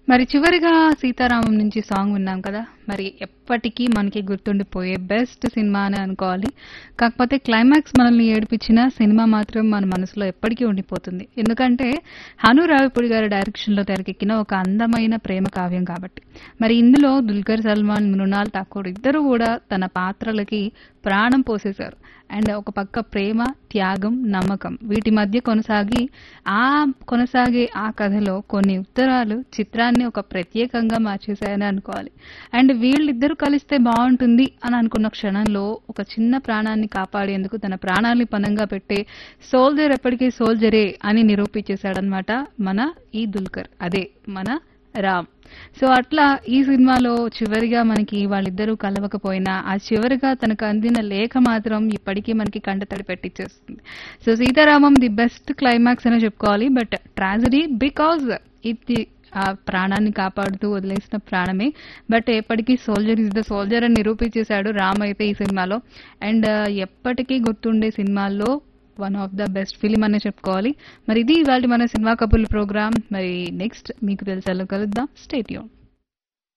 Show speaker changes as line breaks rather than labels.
మరి చివరిగా 'సీతారామం' నుంచి సాంగ్ విన్నాం కదా! మరి ఎప్పటికీ మనకి గుర్తుండిపోయే బెస్ట్ సినిమా అనే అనుకోవాలి. కాకపోతే క్లైమాక్స్ మనల్ని ఏడిపించిన సినిమా మాత్రం మన మనసులో ఎప్పటికీ ఉండిపోతుంది. ఎందుకంటే హను రావిపూడి గారి డైరెక్షన్‌లో తెరకెక్కిన ఒక అందమైన ప్రేమ కావ్యం కాబట్టి. మరి ఇందులో దుల్కర్ సల్మాన్, మృణాల్ ఠాకూర్ ఇద్దరు కూడా తన పాత్రలకి ప్రాణం పోసేశారు. అండ్ ఒక పక్క ప్రేమ, త్యాగం, నమ్మకం వీటి మధ్య కొనసాగే ఆ కథలో కొన్ని ఉత్తరాలు చిత్రాన్ని ఒక ప్రత్యేకంగా మార్చేశాయని అనుకోవాలి. అండ్ వీళ్ళిద్దరూ కలిస్తే బాగుంటుంది అని అనుకున్న క్షణంలో ఒక చిన్న ప్రాణాన్ని కాపాడేందుకు తన ప్రాణాల్ని పణంగా పెట్టే సోల్జర్ ఎప్పటికీ సోల్జరే అని నిరూపించేశాడనమాట మన ఈ దుల్కర్. అదే మన రామ్. సో అట్లా ఈ సినిమాలో చివరిగా మనకి వాళ్ళిద్దరూ కలవకపోయినా ఆ చివరిగా తనకు అందిన లేఖ మాత్రం ఇప్పటికీ మనకి కంటతడి పెట్టించేస్తుంది. So 'Sitaramam' the best climax అనే చెప్పుకోవాలి. బట్ ట్రాజడీ బికాజ్ ఇది ఆ ప్రాణాన్ని కాపాడుతూ వదిలేసిన ప్రాణమే. బట్ ఎప్పటికీ సోల్జర్ ఇస్ ద సోల్జర్ అని నిరూపించేశాడు రామ్ అయితే ఈ సినిమాలో. అండ్ ఎప్పటికీ గుర్తుండే సినిమాల్లో one of the best film అనే చెప్పుకోవాలి. మరి ఇది ఇవాళ మన సినిమా కబుర్లు ప్రోగ్రామ్. మరి నెక్స్ట్ మీకు తెలిసేలా కలుద్దాం. Stay tune.